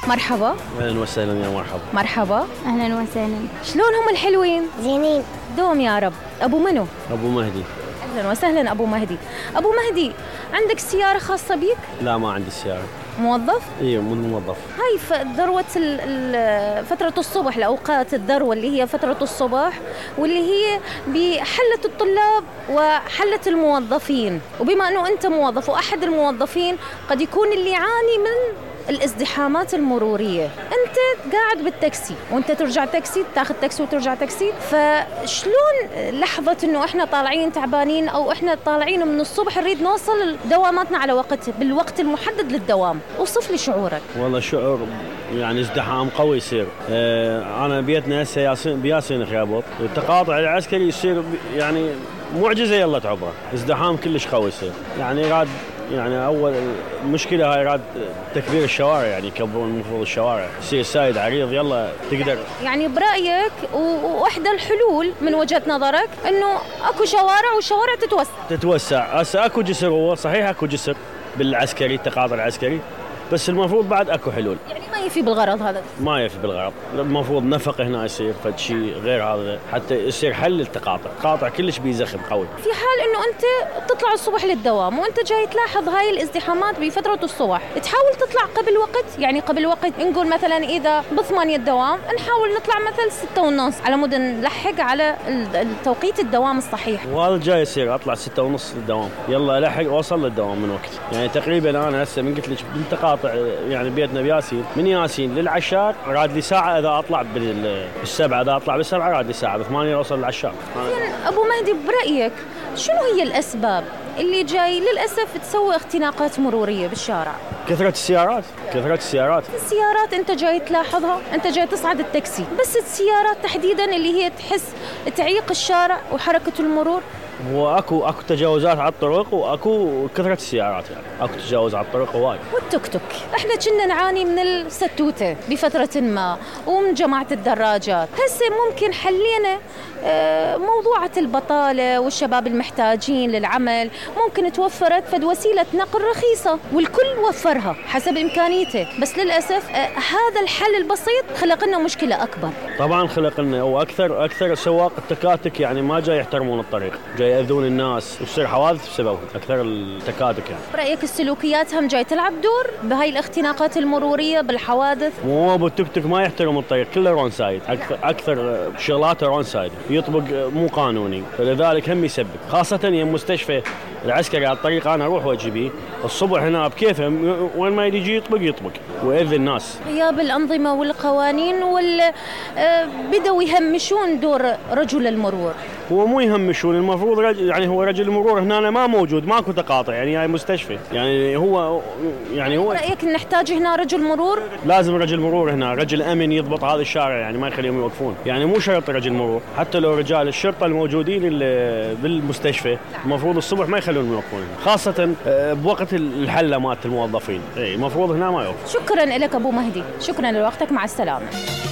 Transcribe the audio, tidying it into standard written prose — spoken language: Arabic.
مرحبا. اهلا وسهلا يا مرحبا. مرحبا. أهلا وسهلا. شلونهم الحلوين؟ زينين. دوم يا رب. أبو منو؟ ابو مهدي. أهلا وسهلا أبو مهدي. أبو مهدي، عندك سيارة خاصة بيك؟ لا ما عندي سيارة. موظف؟ ايوه من موظف. هاي ذروة فترة الصبح، الأوقات الذروة اللي هي فترة الصبح، واللي هي بحلة الطلاب وحلة الموظفين. وبما أنه أنت موظف وأحد الموظفين، قد يكون اللي يعاني من الازدحامات المرورية. أنت قاعد بالتاكسي وأنت ترجع تاكسي، تاخذ تاكسي وترجع تاكسي، فشلون لحظة إنه إحنا طالعين تعبانين أو إحنا طالعين من الصبح نريد نوصل دواماتنا على وقت بالوقت المحدد للدوام؟ وصف لي شعورك. والله شعور يعني ازدحام قوي يصير. أنا بيتنا هسه بياسين خيابوط، التقاطع العسكري يصير يعني معجزة يلا تعبره، ازدحام كلش قوي يصير. يعني راد يعني أول المشكلة هاي راد تكبير الشوارع، يعني يكبرون المفروض الشوارع، يصير سايد عريض يلا تقدر. يعني برأيك وإحدى الحلول من وجهة نظرك إنه أكو شوارع والشوارع تتوسع. هسه أكو جسر، هو صحيح أكو جسر بالعسكري، التقاطع العسكري، بس المفروض بعد اكو حلول. يعني ما يفي بالغرض هذا؟ ما يفي بالغرض، المفروض نفق هنا يصير فد شيء غير هذا حتى يصير حل للتقاطع. التقاطع كلش بيزخم قوي. في حال انه انت تطلع الصبح للدوام وانت جاي تلاحظ هاي الازدحامات بفترة الصبح، تحاول تطلع قبل وقت، يعني قبل وقت نقول مثلا اذا ب8 الدوام نحاول نطلع مثل 6:30 على مود نلحق على التوقيت الدوام الصحيح. وهذا جاي يصير اطلع 6:30 للدوام، يلا الحق اوصل للدوام من وقت. يعني تقريبا انا هسه من قلت لك بالتقاطع، يعني بيتنا بياسين، من ياسين للعشاق راد لي ساعة إذا أطلع بالسبعة، إذا أطلع بالسبعة راد لي ساعة، ب8 أوصل للعشاق. أبو مهدي، برأيك شنو هي الأسباب اللي جاي للأسف تسوي اختناقات مرورية بالشارع؟ كثرة السيارات. السيارات أنت جاي تلاحظها، أنت جاي تصعد التاكسي، بس السيارات تحديداً اللي هي تحس تعيق الشارع وحركة المرور. واكو تجاوزات على الطرق، واكو كثرة السيارات، يعني اكو تجاوز على الطرق هواي. والتوك توك، احنا كنا نعاني من الستوتة بفترة ما ومن جماعة الدراجات. هسه ممكن حلينا موضوعة البطالة والشباب المحتاجين للعمل، ممكن توفرت فد وسيلة نقل رخيصة والكل وفرها حسب إمكانيته، بس للأسف هذا الحل البسيط خلق لنا مشكلة أكبر. طبعا خلق لنا، وأكثر سواق التكاتك يعني ما جاي يحترمون الطريق، جاي يأذون الناس وتصير حوادث بسببهم. أكثر التكاتك يعني. برأيك السلوكيات هم جاي تلعب دور بهاي الاختناقات المرورية بالحوادث؟ مو ابو التوك توك ما يحترم الطريق، كله رون سايد، اكثر شغلاته رون سايد، يطبق مو قانوني، فلذلك هم يسبب، خاصة يم مستشفى العسكري على الطريق انا اروح واجي بيه الصبح هنا بكيفه، وين ما يجي يطبق ويأذي الناس. غياب الأنظمة والقوانين بدوا يهمشون دور رجل المرور. هو مو يهمشون، المفروض يعني هو رجل المرور هنا ما موجود، ماكو تقاطع، يعني هاي مستشفى، يعني هو رأيك نحتاج هنا رجل مرور؟ لازم رجل مرور هنا، رجل أمن يضبط هذا الشارع، يعني ما يخليهم يوقفون، يعني مو شرط رجل مرور، حتى لو رجال الشرطة الموجودين بالمستشفى المفروض الصبح ما يخلونهم يوقفون، خاصة بوقت الحلة مالت الموظفين، المفروض هنا ما يوقف. شكرا لك أبو مهدي، شكرا لوقتك، مع السلامة.